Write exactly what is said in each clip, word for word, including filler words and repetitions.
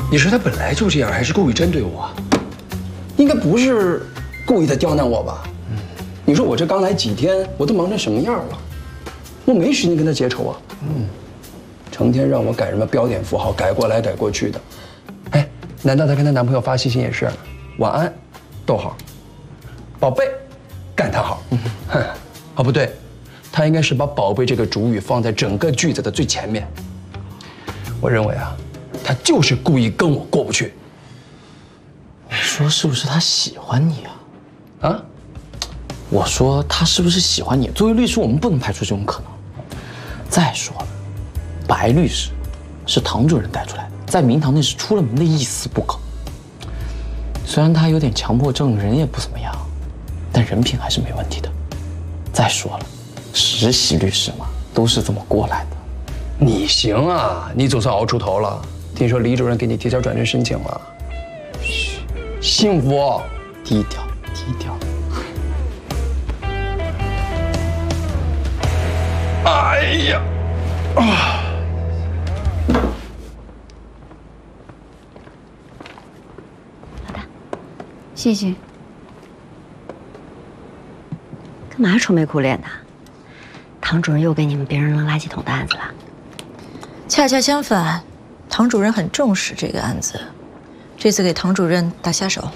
你说他本来就这样，还是故意针对我？应该不是故意的刁难我吧？嗯，你说我这刚来几天，我都忙成什么样了？我没时间跟他结仇啊。嗯，成天让我改什么标点符号，改过来改过去的。哎，难道她跟她男朋友发信息也是晚安，逗号，宝贝，感叹号？哼，哦不对，她应该是把宝贝这个主语放在整个句子的最前面。我认为啊，她就是故意跟我过不去。 你说是不是他喜欢你啊？啊？我说他是不是喜欢你？作为律师，我们不能排除这种可能。再说了，白律师是唐主任带出来的，在明堂那是出了门的一丝不苟。虽然他有点强迫症，人也不怎么样，但人品还是没问题的。再说了，实习律师嘛，都是这么过来的。 你行啊，你总算熬出头了。听说李主任给你提交转正申请了。嘘，幸福哦， 低调低调。 哎呀，啊！ 好的，谢谢。干嘛愁眉苦脸的？唐主任又给你们别人扔垃圾桶的案子了？ 恰恰相反，唐主任很重视这个案子，这次给唐主任打下手。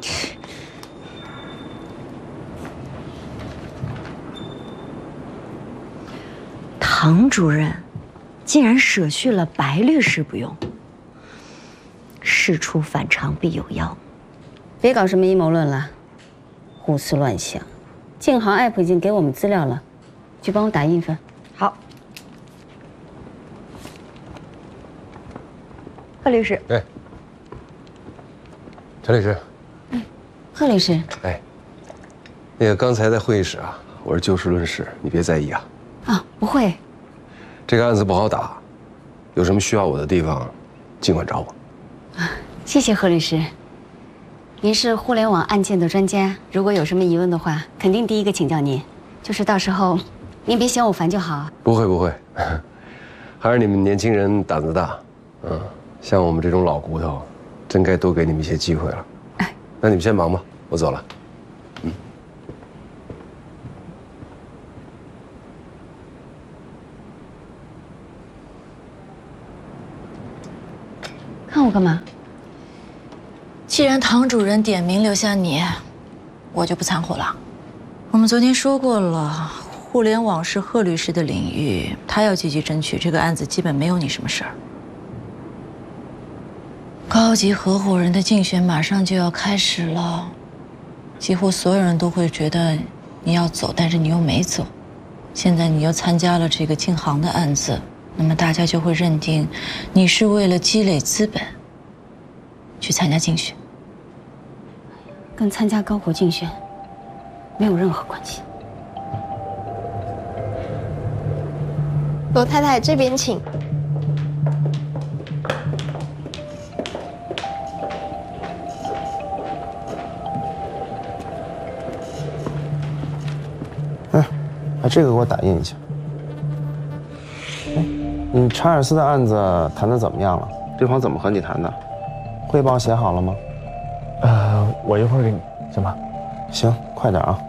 唐主任竟然舍去了白律师不用，事出反常必有妖。 别搞什么阴谋论了，胡思乱想。晋航 app 已经给我们资料了，去帮我打印份。 好。贺律师。 哎，陈律师。 哎，贺律师。 哎，那个刚才在会议室啊，我是就事论事，你别在意啊。 啊，不会。 这个案子不好打，有什么需要我的地方，尽管找我。 啊，谢谢贺律师。您是互联网案件的专家，如果有什么疑问的话，肯定第一个请教您。就是到时候，您别嫌我烦就好。 不会不会，还是你们年轻人胆子大，嗯，像我们这种老骨头，真该多给你们一些机会了。哎，那你们先忙吧，我走了。嗯。 看我干嘛？ 既然唐主任点名留下你，我就不掺和了。我们昨天说过了，互联网是贺律师的领域，他要积极争取，这个案子基本没有你什么事儿。高级合伙人的竞选马上就要开始了，几乎所有人都会觉得你要走，但是你又没走。现在你又参加了这个晋航的案子，那么大家就会认定你是为了积累资本去参加竞选， 跟参加高考竞选没有任何关系。 罗太太这边请。 哎，把这个给我打印一下。哎，你查尔斯的案子谈得怎么样了？对方怎么和你谈的？汇报写好了吗？ 呃，我一会儿给你，行吗？ 行，快点啊。